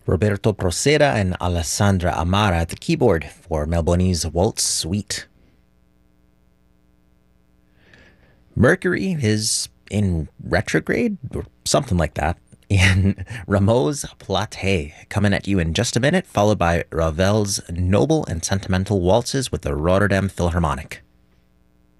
Roberto Procera and Alessandra Amara at the keyboard for Melboni's Waltz Suite. Mercury is in retrograde or something like that in Rameau's Platée, coming at you in just a minute, followed by Ravel's noble and sentimental waltzes with the Rotterdam Philharmonic.